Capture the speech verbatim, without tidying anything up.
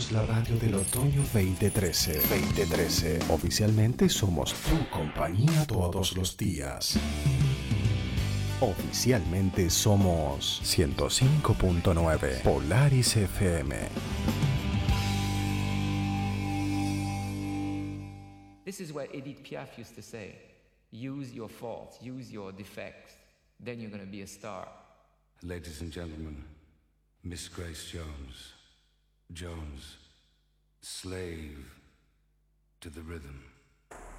Somos la radio del otoño veinte trece. veinte trece. Oficialmente somos tu compañía todos los días. Oficialmente somos ciento cinco punto nueve Polaris F M. This is what Edith Piaf used to say. Use your faults, use your defects, then you're going to be a star. Ladies and gentlemen, Miss Grace Jones. Jones, slave to the rhythm.